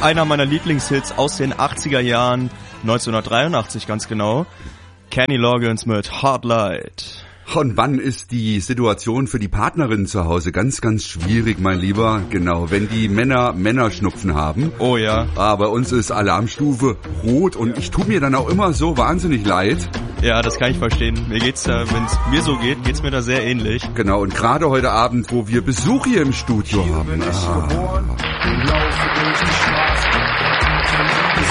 einer meiner Lieblingshits aus den 80er Jahren, 1983 ganz genau. Kenny Loggins mit Hard Light. Und wann ist die Situation für die Partnerin zu Hause ganz, ganz schwierig, mein Lieber? Genau, wenn die Männer Männerschnupfen haben. Oh ja. Aber bei uns ist Alarmstufe rot und ich tue mir dann auch immer so wahnsinnig leid. Ja, das kann ich verstehen. Mir geht's da, wenn es mir so geht, geht's mir da sehr ähnlich. Genau, und gerade heute Abend, wo wir Besuch hier im Studio haben. Laufe durch die